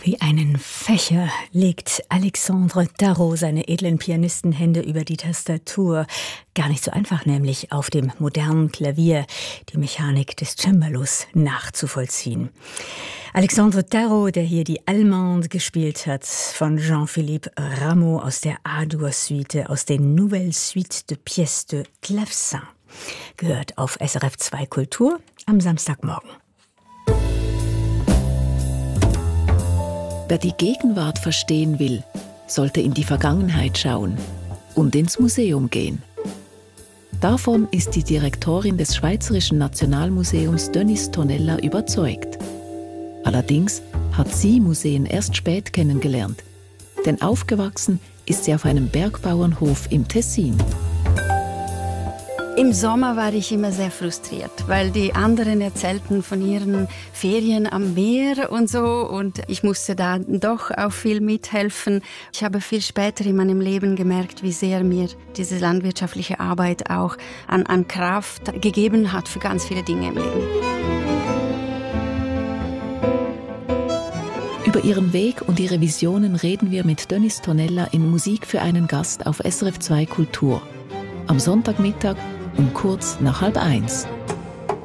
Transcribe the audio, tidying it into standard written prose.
Wie einen Fächer legt Alexandre Tarot seine edlen Pianistenhände über die Tastatur. Gar nicht so einfach nämlich, auf dem modernen Klavier die Mechanik des Cembalos nachzuvollziehen. Alexandre Tarot, der hier die Allemande gespielt hat, von Jean-Philippe Rameau aus der A-Dur-Suite, aus den Nouvelles Suites de Pièces de Clavecin, gehört auf SRF 2 Kultur am Samstagmorgen. Wer die Gegenwart verstehen will, sollte in die Vergangenheit schauen und ins Museum gehen. Davon ist die Direktorin des Schweizerischen Nationalmuseums Denise Tonella überzeugt. Allerdings hat sie Museen erst spät kennengelernt, denn aufgewachsen ist sie auf einem Bergbauernhof im Tessin. Im Sommer war ich immer sehr frustriert, weil die anderen erzählten von ihren Ferien am Meer und so und ich musste da doch auch viel mithelfen. Ich habe viel später in meinem Leben gemerkt, wie sehr mir diese landwirtschaftliche Arbeit auch an Kraft gegeben hat für ganz viele Dinge im Leben. Über ihren Weg und ihre Visionen reden wir mit Denise Tonella in Musik für einen Gast auf SRF 2 Kultur. Am Sonntagmittag um kurz nach 12:30.